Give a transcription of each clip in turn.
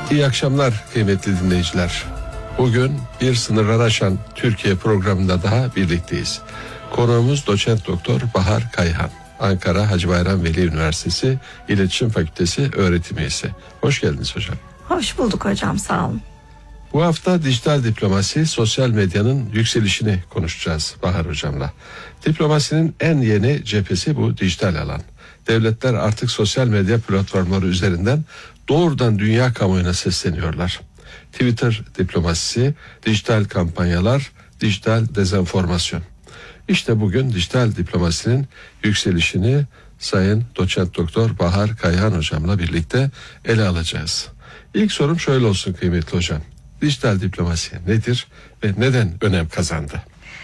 İyi akşamlar kıymetli dinleyiciler. Bugün bir sınırları aşan Türkiye programında daha birlikteyiz. Konuğumuz doçent doktor Bahar Kayhan. Ankara Hacı Bayram Veli Üniversitesi İletişim Fakültesi öğretim üyesi. Hoş geldiniz hocam. Hoş bulduk hocam, sağ olun. Bu hafta dijital diplomasi, sosyal medyanın yükselişini konuşacağız Bahar hocamla. Diplomasinin en yeni cephesi bu dijital alan. Devletler artık sosyal medya platformları üzerinden doğrudan dünya kamuoyuna sesleniyorlar. Twitter diplomasisi, dijital kampanyalar, dijital dezenformasyon. İşte bugün dijital diplomasinin yükselişini Sayın Doçent Doktor Bahar Kayhan hocamla birlikte ele alacağız. İlk sorum şöyle olsun kıymetli hocam. Dijital diplomasi nedir ve neden önem kazandı?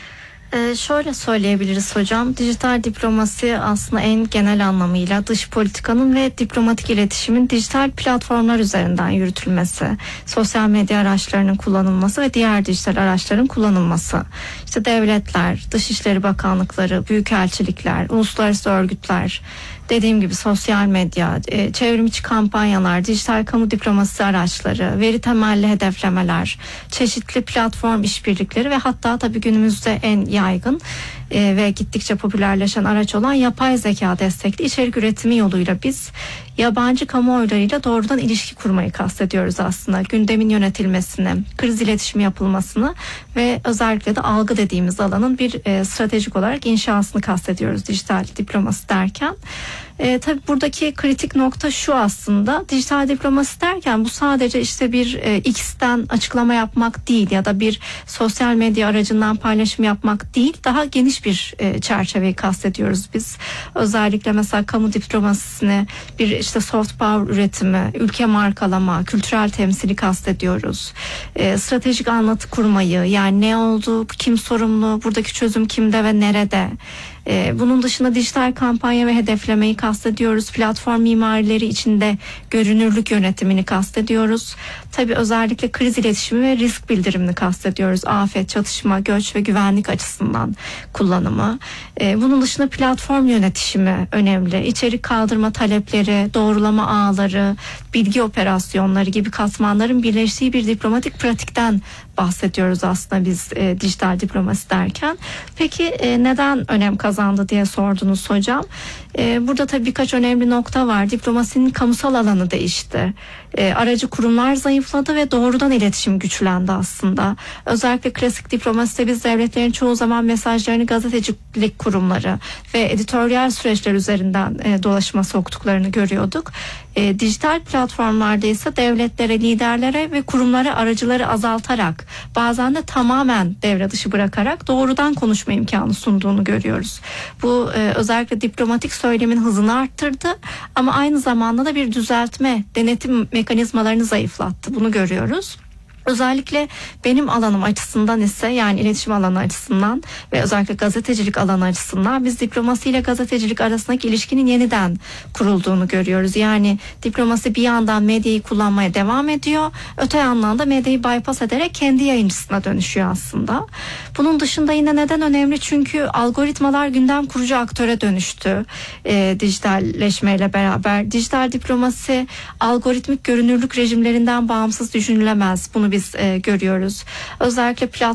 Şöyle söyleyebiliriz hocam, dijital diplomasi aslında en genel anlamıyla dış politikanın ve diplomatik iletişimin dijital platformlar üzerinden yürütülmesi, sosyal medya araçlarının kullanılması ve diğer dijital araçların kullanılması. İşte devletler, Dışişleri Bakanlıkları, büyükelçilikler, uluslararası örgütler, dediğim gibi sosyal medya, çevrimiçi kampanyalar, dijital kamu diplomasisi araçları, veri temelli hedeflemeler, çeşitli platform işbirlikleri ve hatta tabii günümüzde en yaygın ve gittikçe popülerleşen araç olan yapay zeka destekli içerik üretimi yoluyla biz yabancı kamuoylarıyla doğrudan ilişki kurmayı kastediyoruz aslında. Gündemin yönetilmesini, kriz iletişimi yapılmasını ve özellikle de algı dediğimiz alanın bir stratejik olarak inşasını kastediyoruz dijital diplomasi derken. Tabii buradaki kritik nokta şu aslında, dijital diplomasi derken bu sadece işte bir X'ten açıklama yapmak değil ya da bir sosyal medya aracından paylaşım yapmak değil, daha geniş bir çerçeveyi kastediyoruz biz. Özellikle mesela kamu diplomasisini bir işte soft power üretimi, ülke markalama, kültürel temsili kastediyoruz. Stratejik anlatı kurmayı, yani ne oldu, kim sorumlu, buradaki çözüm kimde ve nerede. Bunun dışında dijital kampanya ve hedeflemeyi kastediyoruz. Platform mimarileri içinde görünürlük yönetimini kastediyoruz. Tabii özellikle kriz iletişimi ve risk bildirimini kastediyoruz. Afet, çatışma, göç ve güvenlik açısından kullanımı. Bunun dışında platform yönetişimi önemli. İçerik kaldırma talepleri, doğrulama ağları, bilgi operasyonları gibi katmanların birleştiği bir diplomatik pratikten bahsediyoruz aslında biz dijital diplomasi derken. Peki neden önem kazandı diye sordunuz hocam. Burada tabii birkaç önemli nokta var. Diplomasinin kamusal alanı değişti. Aracı kurumlar zayıfladı ve doğrudan iletişim güçlendi aslında. Özellikle klasik diplomaside biz devletlerin çoğu zaman mesajlarını gazetecilik kurumları ve editoryal süreçler üzerinden dolaşıma soktuklarını görüyorduk. Dijital platformlarda ise devletlere, liderlere ve kurumlara aracıları azaltarak, bazen de tamamen devre dışı bırakarak doğrudan konuşma imkanı sunduğunu görüyoruz. Bu özellikle diplomatik söylemin hızını arttırdı ama aynı zamanda da bir düzeltme, denetim mekanizmalarını zayıflattı. Bunu görüyoruz. Özellikle benim alanım açısından ise, yani iletişim alanı açısından ve özellikle gazetecilik alanı açısından biz diplomasi ile gazetecilik arasındaki ilişkinin yeniden kurulduğunu görüyoruz. Yani diplomasi bir yandan medyayı kullanmaya devam ediyor, öte yandan da medyayı bypass ederek kendi yayıncısına dönüşüyor aslında. Bunun dışında yine neden önemli? Çünkü algoritmalar gündem kurucu aktöre dönüştü dijitalleşmeyle beraber. Dijital diplomasi algoritmik görünürlük rejimlerinden bağımsız düşünülemez. Bunu biz görüyoruz. Özellikle